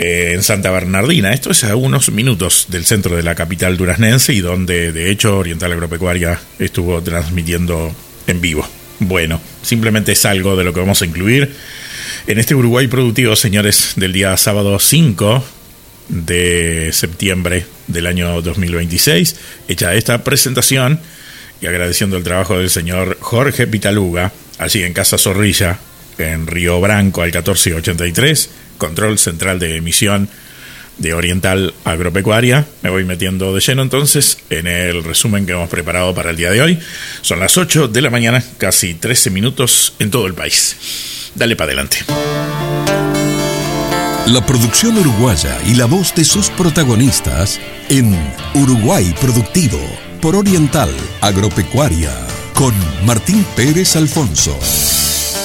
en Santa Bernardina. Esto es a unos minutos del centro de la capital duraznense y donde de hecho Oriental Agropecuaria estuvo transmitiendo en vivo. Bueno, simplemente es algo de lo que vamos a incluir en este Uruguay Productivo, señores, del día sábado 5 de septiembre del año 2026. Hecha esta presentación y agradeciendo el trabajo del señor Jorge Pitaluga, allí en Casa Zorrilla, en Río Branco, al 1483, control central de emisión de Oriental Agropecuaria. Me voy metiendo de lleno entonces en el resumen que hemos preparado para el día de hoy. Son las 8 de la mañana, casi 13 minutos en todo el país. Dale para adelante. La producción uruguaya y la voz de sus protagonistas en Uruguay Productivo por Oriental Agropecuaria con Martín Pérez Alfonso.